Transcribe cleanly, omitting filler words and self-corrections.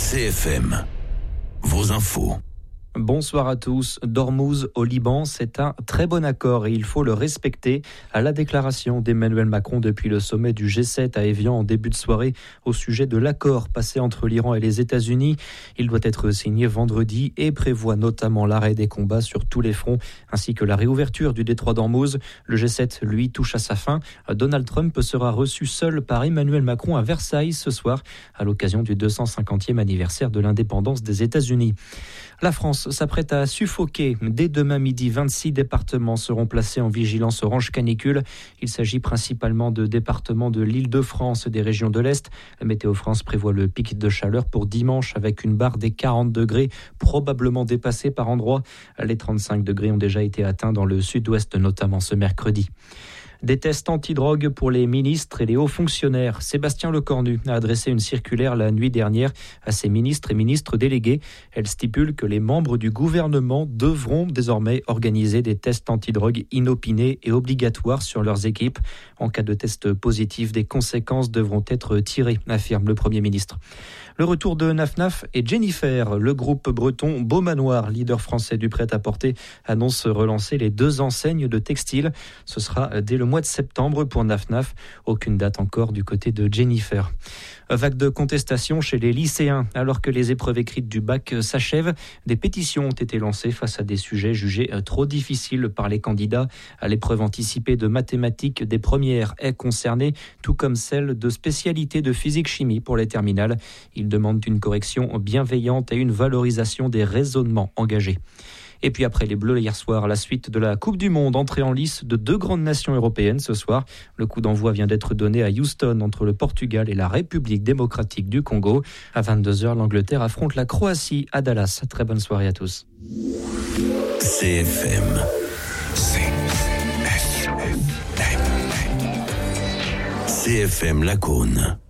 CFM, vos infos. Bonsoir à tous. D'Ormuz au Liban, c'est un très bon accord et il faut le respecter. À la déclaration d'Emmanuel Macron depuis le sommet du G7 à Évian en début de soirée au sujet de l'accord passé entre l'Iran et les États-Unis. Il doit être signé vendredi et prévoit notamment l'arrêt des combats sur tous les fronts ainsi que la réouverture du détroit d'Ormuz. Le G7, lui, touche à sa fin. Donald Trump sera reçu seul par Emmanuel Macron à Versailles ce soir à l'occasion du 250e anniversaire de l'indépendance des États-Unis. La France s'apprête à suffoquer. Dès demain midi, 26 départements seront placés en vigilance orange canicule. Il s'agit principalement de départements de l'Île-de-France et des régions de l'Est. Météo France prévoit le pic de chaleur pour dimanche avec une barre des 40 degrés, probablement dépassée par endroits. Les 35 degrés ont déjà été atteints dans le sud-ouest, notamment ce mercredi. Des tests antidrogue pour les ministres et les hauts fonctionnaires. Sébastien Lecornu a adressé une circulaire la nuit dernière à ses ministres et ministres délégués. Elle stipule que les membres du gouvernement devront désormais organiser des tests antidrogue inopinés et obligatoires sur leurs équipes. En cas de test positif, des conséquences devront être tirées, affirme le Premier ministre. Le retour de Naf et Jennifer, le groupe breton Beaumanoir, leader français du prêt-à-porter, annonce relancer les 2 enseignes de textile. Ce sera dès le mois de septembre pour Naf. Aucune date encore du côté de Jennifer. Vague de contestation chez les lycéens. Alors que les épreuves écrites du bac s'achèvent, des pétitions ont été lancées face à des sujets jugés trop difficiles par les candidats. L'épreuve anticipée de mathématiques des premières est concernée, tout comme celle de spécialité de physique-chimie pour les terminales. Ils demandent une correction bienveillante et une valorisation des raisonnements engagés. Et puis après les Bleus hier soir, la suite de la Coupe du Monde, entrée en lice de 2 grandes nations européennes ce soir. Le coup d'envoi vient d'être donné à Houston entre le Portugal et la République démocratique du Congo. À 22h, l'Angleterre affronte la Croatie à Dallas. Très bonne soirée à tous. CFM. CFM Lacaune.